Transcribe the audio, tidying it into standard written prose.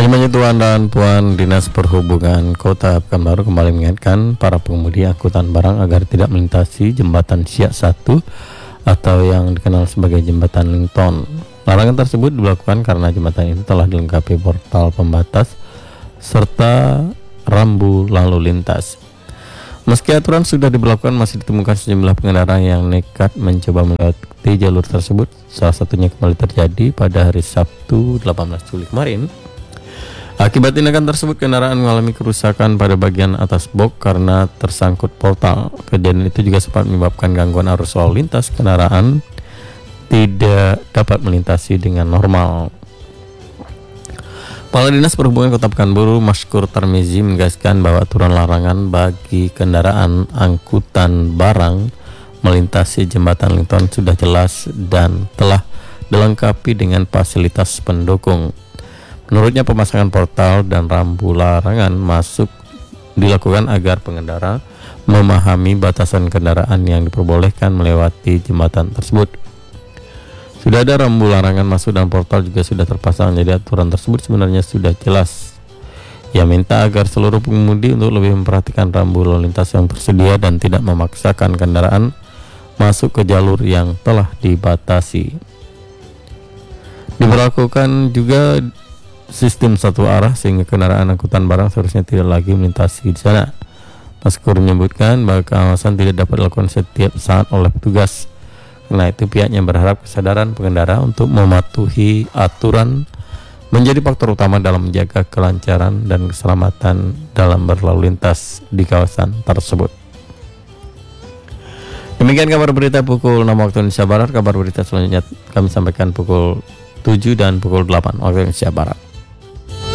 Selanjutnya Tuan dan Puan Dinas Perhubungan Kota Pekanbaru kembali mengingatkan para pengemudi angkutan barang agar tidak melintasi jembatan Siak 1 atau yang dikenal sebagai jembatan Linton. Larangan tersebut dilakukan karena jembatan itu telah dilengkapi portal pembatas serta rambu lalu lintas. Meski aturan sudah diberlakukan, masih ditemukan sejumlah pengendara yang nekat mencoba melewati jalur tersebut. Salah satunya kembali terjadi pada hari Sabtu 18 Juli kemarin. Akibat tindakan tersebut, kendaraan mengalami kerusakan pada bagian atas box karena tersangkut portal. Kejadian itu juga sempat menyebabkan gangguan arus lalu lintas, kendaraan tidak dapat melintasi dengan normal. Kepala Dinas Perhubungan Kota Pekanbaru Maskur Tarmizi menegaskan bahwa aturan larangan bagi kendaraan angkutan barang melintasi jembatan Linton sudah jelas dan telah dilengkapi dengan fasilitas pendukung. Menurutnya, pemasangan portal dan rambu larangan masuk dilakukan agar pengendara memahami batasan kendaraan yang diperbolehkan melewati jembatan tersebut. Sudah ada rambu larangan masuk dan portal juga sudah terpasang, jadi aturan tersebut sebenarnya sudah jelas. Ia minta agar seluruh pengemudi untuk lebih memperhatikan rambu lalu lintas yang tersedia dan tidak memaksakan kendaraan masuk ke jalur yang telah dibatasi. Diberlakukan juga sistem satu arah sehingga kendaraan angkutan barang seharusnya tidak lagi melintasi di sana. Maskur menyebutkan bahwa kawasan tidak dapat dilakukan setiap saat oleh petugas. Karena itu pihaknya berharap kesadaran pengendara untuk mematuhi aturan menjadi faktor utama dalam menjaga kelancaran dan keselamatan dalam berlalu lintas di kawasan tersebut. Demikian kabar berita pukul 6 waktu Indonesia Barat. Kabar berita selanjutnya kami sampaikan pukul 7 dan pukul 8 waktu Indonesia Barat.